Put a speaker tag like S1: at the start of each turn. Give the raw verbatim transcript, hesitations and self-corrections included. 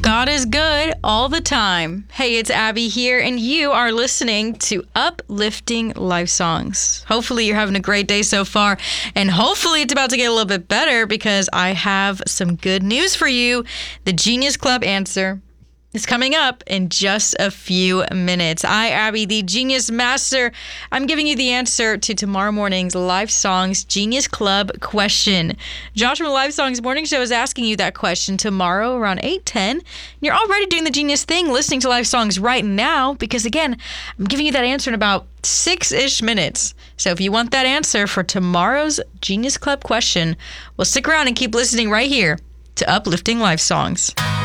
S1: God is good all the time. Hey, it's Abby here, and you are listening to Uplifting Life Songs. Hopefully you're having a great day so far, and hopefully it's about to get a little bit better because I have some good news for you. The Genius Club answer is coming up in just a few minutes. I, Abby, the Genius Master, I'm giving you the answer to tomorrow morning's Life Songs Genius Club question. Josh from the Life Songs Morning Show is asking you that question tomorrow around eight ten. You're already doing the genius thing, listening to Life Songs right now, because again, I'm giving you that answer in about six-ish minutes. So if you want that answer for tomorrow's Genius Club question, well, stick around and keep listening right here to Uplifting Life Songs.